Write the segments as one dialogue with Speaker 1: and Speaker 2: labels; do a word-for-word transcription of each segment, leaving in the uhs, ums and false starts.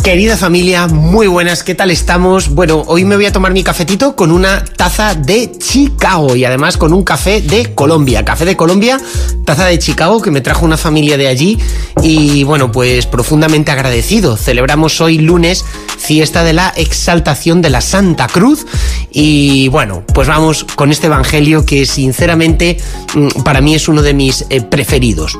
Speaker 1: Querida familia, muy buenas, ¿qué tal estamos? Bueno, hoy me voy a tomar mi cafetito con una taza de Chicago y además con un café de Colombia. Café de Colombia, taza de Chicago que me trajo una familia de allí y bueno, pues profundamente agradecido. Celebramos hoy lunes fiesta de la exaltación de la Santa Cruz y bueno, pues vamos con este evangelio que sinceramente para mí es uno de mis eh, preferidos.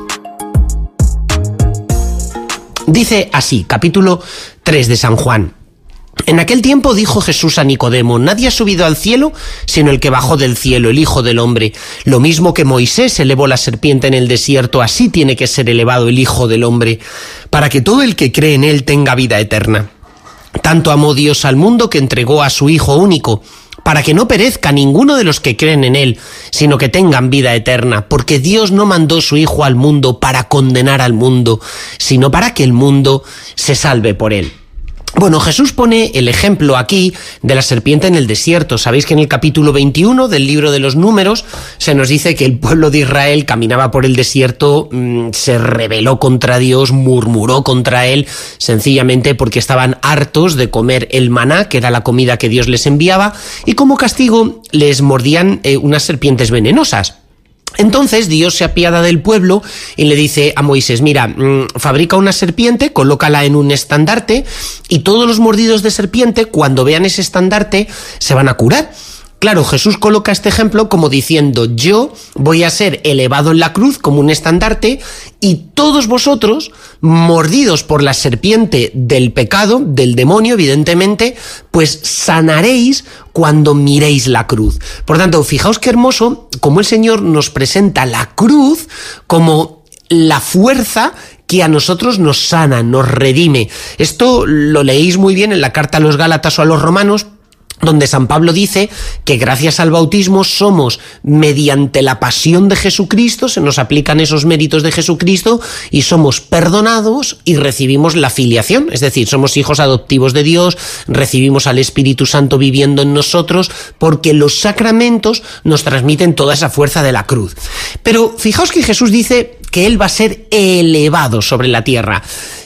Speaker 1: Dice así, capítulo tres de San Juan. En aquel tiempo dijo Jesús a Nicodemo: nadie ha subido al cielo sino el que bajó del cielo, el Hijo del Hombre. Lo mismo que Moisés elevó la serpiente en el desierto, así tiene que ser elevado el Hijo del Hombre, para que todo el que cree en él tenga vida eterna. Tanto amó Dios al mundo que entregó a su Hijo único, para que no perezca ninguno de los que creen en él, sino que tengan vida eterna, porque Dios no mandó su Hijo al mundo para condenar al mundo, sino para que el mundo se salve por él. Bueno, Jesús pone el ejemplo aquí de la serpiente en el desierto. Sabéis que en el capítulo veintiuno del libro de los Números se nos dice que el pueblo de Israel caminaba por el desierto, mmm, se rebeló contra Dios, murmuró contra él, sencillamente porque estaban hartos de comer el maná, que era la comida que Dios les enviaba, y como castigo les mordían eh, unas serpientes venenosas. Entonces Dios se apiada del pueblo y le dice a Moisés: mira, mmm, fabrica una serpiente, colócala en un estandarte y todos los mordidos de serpiente, cuando vean ese estandarte, se van a curar. Claro, Jesús coloca este ejemplo como diciendo: yo voy a ser elevado en la cruz como un estandarte y todos vosotros, mordidos por la serpiente del pecado, del demonio, evidentemente, pues sanaréis cuando miréis la cruz. Por tanto, fijaos qué hermoso cómo el Señor nos presenta la cruz como la fuerza que a nosotros nos sana, nos redime. Esto lo leéis muy bien en la carta a los Gálatas o a los Romanos, donde San Pablo dice que gracias al bautismo somos, mediante la pasión de Jesucristo, se nos aplican esos méritos de Jesucristo y somos perdonados y recibimos la filiación, es decir, somos hijos adoptivos de Dios, recibimos al Espíritu Santo viviendo en nosotros, porque los sacramentos nos transmiten toda esa fuerza de la cruz. Pero fijaos que Jesús dice que Él va a ser elevado sobre la tierra.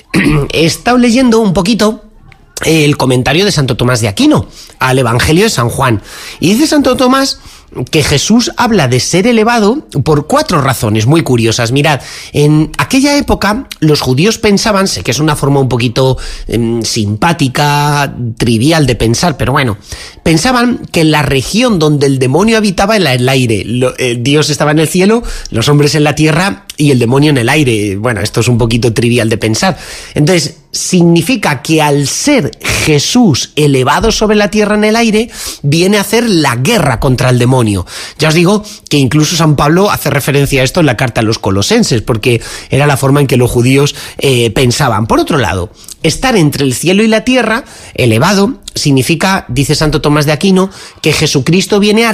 Speaker 1: He estado leyendo un poquito el comentario de Santo Tomás de Aquino al Evangelio de San Juan. Y dice Santo Tomás que Jesús habla de ser elevado por cuatro razones muy curiosas. Mirad, en aquella época los judíos pensaban, sé que es una forma un poquito eh, simpática, trivial de pensar, pero bueno, pensaban que en la región donde el demonio habitaba era el aire. Lo, eh, Dios estaba en el cielo, los hombres en la tierra y el demonio en el aire. Bueno, esto es un poquito trivial de pensar. Entonces, significa que al ser Jesús elevado sobre la tierra en el aire, viene a hacer la guerra contra el demonio. Ya os digo que incluso San Pablo hace referencia a esto en la carta a los Colosenses, porque era la forma en que los judíos eh, pensaban. Por otro lado, estar entre el cielo y la tierra, elevado, significa, dice Santo Tomás de Aquino, que Jesucristo viene a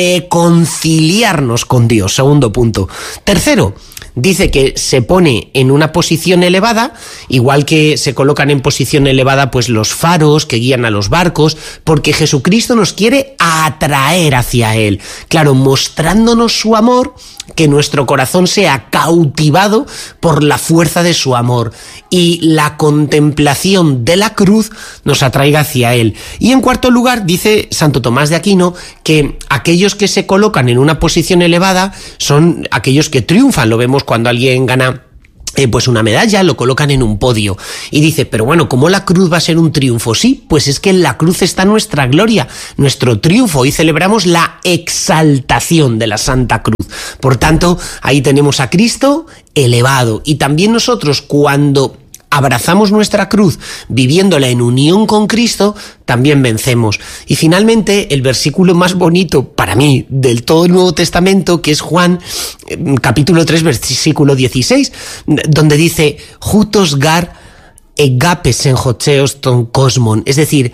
Speaker 1: reconciliarnos con Dios. Segundo punto. Tercero, dice que se pone en una posición elevada, igual que se colocan en posición elevada pues los faros que guían a los barcos, porque Jesucristo nos quiere atraer hacia Él. Claro, mostrándonos su amor, que nuestro corazón sea cautivado por la fuerza de su amor y la contemplación de la cruz nos atraiga hacia Él. Y en cuarto lugar, dice Santo Tomás de Aquino que aquellos que se colocan en una posición elevada son aquellos que triunfan. Lo vemos cuando alguien gana Eh, pues una medalla, lo colocan en un podio. Y dice, pero bueno, ¿cómo la cruz va a ser un triunfo? Sí, pues es que en la cruz está nuestra gloria, nuestro triunfo. Hoy celebramos la exaltación de la Santa Cruz. Por tanto, ahí tenemos a Cristo elevado. Y también nosotros, cuando abrazamos nuestra cruz viviéndola en unión con Cristo, también vencemos. Y finalmente, el versículo más bonito para mí del todo el Nuevo Testamento, que es Juan capítulo tres, versículo dieciséis, donde dice: «Jutos gar egapes en jocheos ton cosmon», es decir,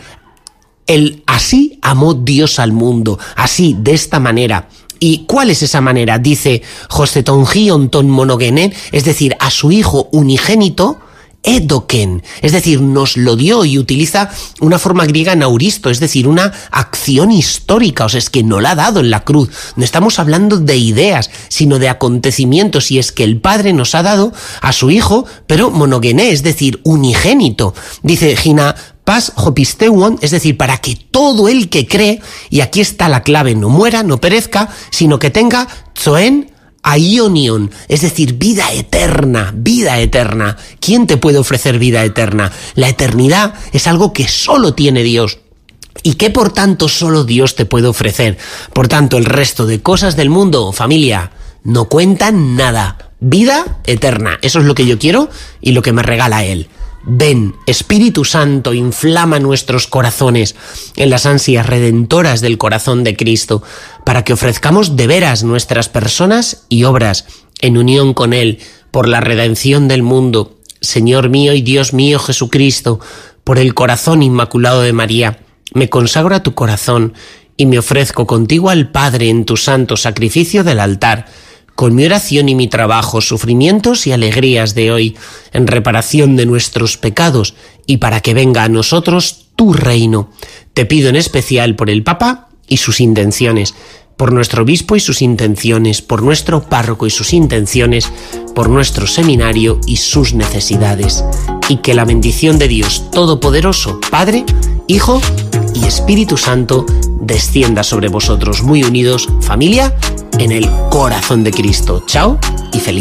Speaker 1: el así amó Dios al mundo, así, de esta manera. ¿Y cuál es esa manera? Dice: «Josteton gion ton monogenen», es decir, a su hijo unigénito, edoken, es decir, nos lo dio, y utiliza una forma griega nauristo, es decir, una acción histórica, o sea, es que no la ha dado en la cruz. No estamos hablando de ideas, sino de acontecimientos, y es que el Padre nos ha dado a su Hijo, pero monogené, es decir, unigénito. Dice Gina, pas hopisteuon, es decir, para que todo el que cree, y aquí está la clave, no muera, no perezca, sino que tenga zoen aionion, es decir, vida eterna, vida eterna. ¿Quién te puede ofrecer vida eterna? La eternidad es algo que solo tiene Dios, y que por tanto solo Dios te puede ofrecer. Por tanto, el resto de cosas del mundo, familia, no cuentan nada. Vida eterna, eso es lo que yo quiero y lo que me regala Él. Ven, Espíritu Santo, inflama nuestros corazones en las ansias redentoras del corazón de Cristo, para que ofrezcamos de veras nuestras personas y obras en unión con Él, por la redención del mundo. Señor mío y Dios mío Jesucristo, por el corazón inmaculado de María, me consagro a tu corazón y me ofrezco contigo al Padre en tu santo sacrificio del altar, con mi oración y mi trabajo, sufrimientos y alegrías de hoy, en reparación de nuestros pecados y para que venga a nosotros tu reino. Te pido en especial por el Papa y sus intenciones, por nuestro obispo y sus intenciones, por nuestro párroco y sus intenciones, por nuestro seminario y sus necesidades. Y que la bendición de Dios Todopoderoso, Padre, Hijo y Espíritu Santo, descienda sobre vosotros, muy unidos, familia, en el corazón de Cristo. Chao y feliz.